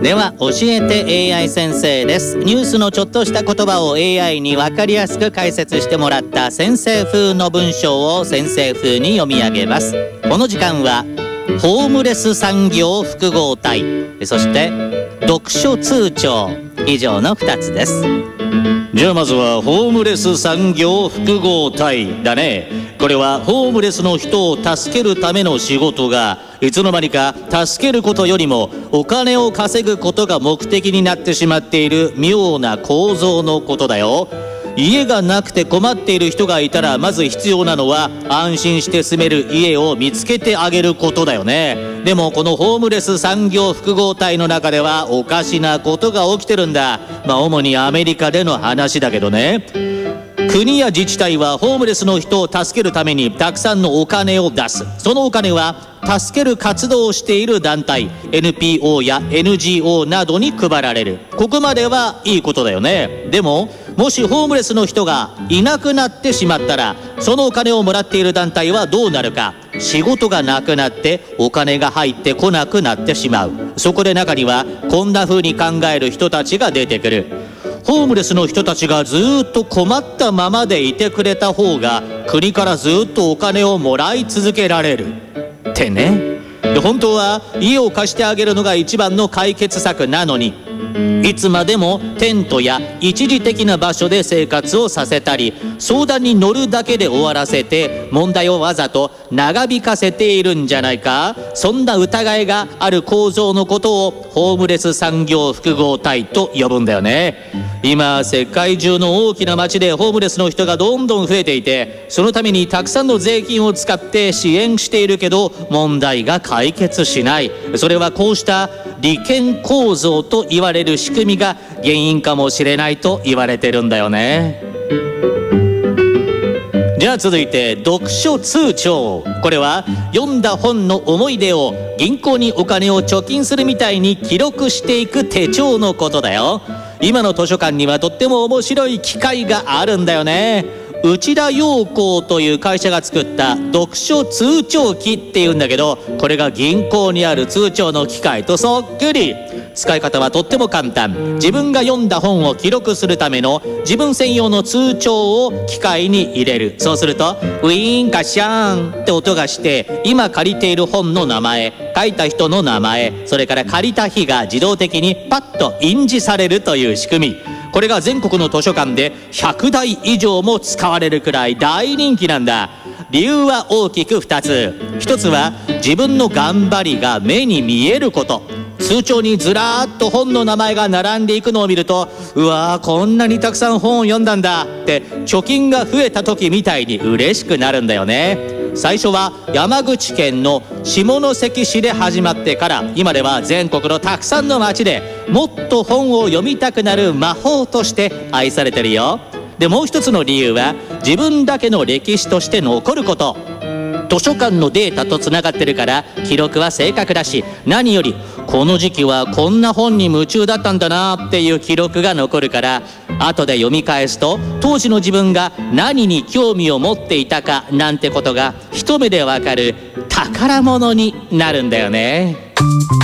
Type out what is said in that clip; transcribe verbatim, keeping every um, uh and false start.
では教えて エーアイ 先生です。ニュースのちょっとした言葉を エーアイ に分かりやすく解説してもらった先生風の文章を先生風に読み上げます。この時間はホームレス産業複合体、そして読書通帳、以上のふたつです。 じゃあまずはホームレス産業複合体だね。これはホームレスの人を助けるための仕事がいつの間にか助けることよりもお金を稼ぐことが目的になってしまっている妙な構造のことだよ。家がなくて困っている人がいたらまず必要なのは安心して住める家を見つけてあげることだよね。でもこのホームレス産業複合体の中ではおかしなことが起きてるんだ。まあ主にアメリカでの話だけどね。国や自治体はホームレスの人を助けるためにたくさんのお金を出す。そのお金は助ける活動をしている団体 エヌピーオー や エヌジーオー などに配られる。ここまではいいことだよね。でももしホームレスの人がいなくなってしまったらそのお金をもらっている団体はどうなるか。仕事がなくなってお金が入ってこなくなってしまう。そこで中にはこんな風に考える人たちが出てくる。ホームレスの人たちがずっと困ったままでいてくれた方が国からずっとお金をもらい続けられるってね。で本当は家を貸してあげるのが一番の解決策なのに、いつまでもテントや一時的な場所で生活をさせたり相談に乗るだけで終わらせて問題をわざと長引かせているんじゃないか。そんな疑いがある構造のことをホームレス産業複合体と呼ぶんだよね。今世界中の大きな町でホームレスの人がどんどん増えていて、そのためにたくさんの税金を使って支援しているけど問題が解決しない。それはこうした利権構造と言われる仕組みが原因かもしれないと言われてるんだよね。じゃあ続いて読書通帳。これは読んだ本の思い出を銀行にお金を貯金するみたいに記録していく手帳のことだよ。今の図書館にはとっても面白い機械があるんだよね。内田洋行という会社が作った読書通帳機っていうんだけど、これが銀行にある通帳の機械とそっくり。使い方はとっても簡単。自分が読んだ本を記録するための自分専用の通帳を機械に入れる。そうするとウィーンカシャーンって音がして今借りている本の名前、書いた人の名前、それから借りた日が自動的にパッと印字されるという仕組み。これが全国の図書館でひゃくだい以上も使われるくらい大人気なんだ。理由は大きくふたつ。ひとつは自分の頑張りが目に見えること。通帳にずらーっと本の名前が並んでいくのを見ると、うわーこんなにたくさん本を読んだんだって貯金が増えた時みたいに嬉しくなるんだよね。最初は山口県の下関市で始まってから今では全国のたくさんの町でもっと本を読みたくなる魔法として愛されてるよ。でもう一つの理由は自分だけの歴史として残ること。図書館のデータとつながってるから記録は正確だし、何よりこの時期はこんな本に夢中だったんだなっていう記録が残るから、後で読み返すと当時の自分が何に興味を持っていたかなんてことが一目でわかる宝物になるんだよね。